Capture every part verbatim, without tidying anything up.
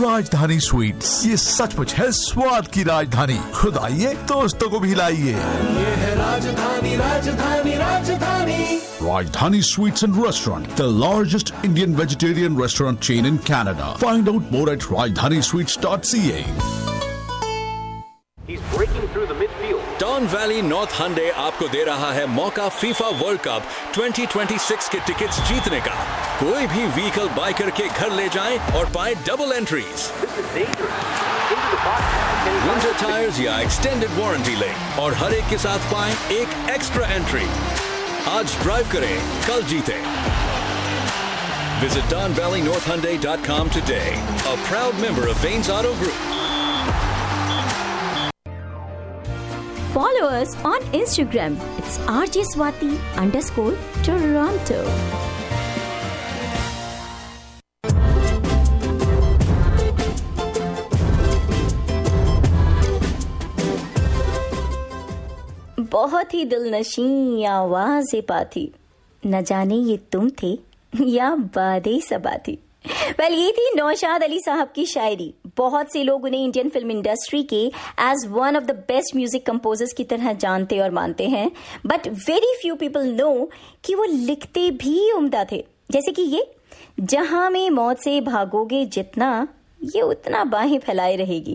राजधानी स्वीट्स, ये सचमुच है स्वाद की राजधानी। खुद आइए, दोस्तों को भी लाइए। ये है राजधानी, राजधानी, राजधानी। Rajdhani Sweets and Restaurant, the largest Indian vegetarian restaurant chain in Canada. Find out more at rajdhani sweets dot c a. He's breaking through the midfield. Don Valley North Hyundai आपको दे रहा है मौका FIFA world cup twenty twenty-six के tickets जीतने का। कोई भी vehicle bye करके घर ले जाएं और पाएं double entries. This is dangerous. Into the box. Winter tyres या एक्सटेंडेड वारंटी लें और हर एक के साथ पाएं एक एक्स्ट्रा एंट्री। आज ड्राइव करें, कल जीतें। Visit don valley north hyundai dot com today. A proud member of Vanes Auto Group. Follow us on Instagram. It's R J Swati underscore Toronto. बहुत ही दिलनशीं आवाज़ पाती, न जाने ये तुम थे या बादे सबा थी। वेल, ये थी नौशाद अली साहब की शायरी। बहुत से लोग उन्हें इंडियन फिल्म इंडस्ट्री के as one of the best music composers की तरह जानते और मानते हैं, but very few people know कि वो लिखते भी उम्दा थे। जैसे कि ये, जहां में मौत से भागोगे जितना, ये उतना बाहें फैलाए रहेगी।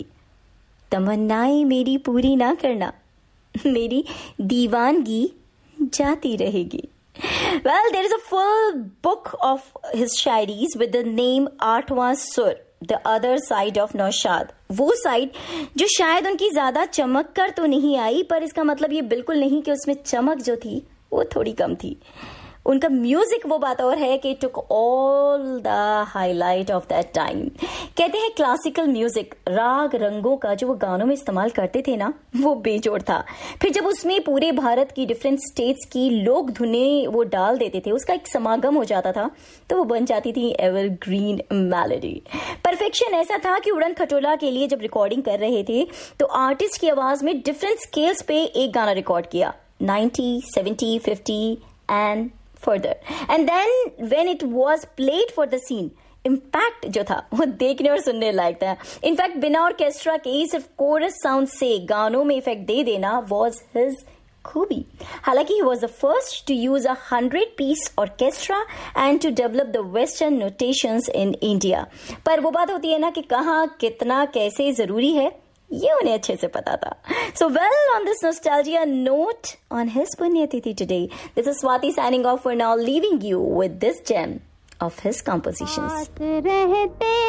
तमन्नाएं मेरी पूरी ना करना, मेरी दीवानगी जाती रहेगी। Well, there is a full book of his shairis with the name आठवां सुर, the other side of Naushad. वो साइड जो शायद उनकी ज्यादा चमक कर तो नहीं आई, पर इसका मतलब ये बिल्कुल नहीं कि उसमें चमक जो थी वो थोड़ी कम थी। उनका म्यूजिक वो बात और है कि took all the highlight of that time. कहते हैं क्लासिकल म्यूजिक, राग रंगों का जो वो गानों में इस्तेमाल करते थे ना, वो बेजोड़ था। फिर जब उसमें पूरे भारत की डिफरेंट स्टेट्स की लोक धुनें वो डाल देते थे, उसका एक समागम हो जाता था, तो वो बन जाती थी एवरग्रीन मेलोडी। परफेक्शन ऐसा था कि उड़न खटोला के लिए जब रिकॉर्डिंग कर रहे थे तो आर्टिस्ट की आवाज में डिफरेंट स्केल्स पे एक गाना रिकॉर्ड किया, ninety, seventy, fifty and further, and then when it was played for the scene, impact जो था वो देखने और सुनने लायक था। इनफैक्ट बिना ऑर्केस्ट्रा के ही सिर्फ कोरस साउंड से गानों में इफेक्ट दे देना was his खूबी। हालांकि he was the first to use a hundred piece orchestra and to develop the western notations in India। पर वो बात होती है ना कि कहाँ कितना कैसे जरूरी है, ये उन्हें अच्छे से पता था। So well, on this nostalgia note, on his punyatithi today, this is Swati signing off for now, leaving you with this gem of his compositions.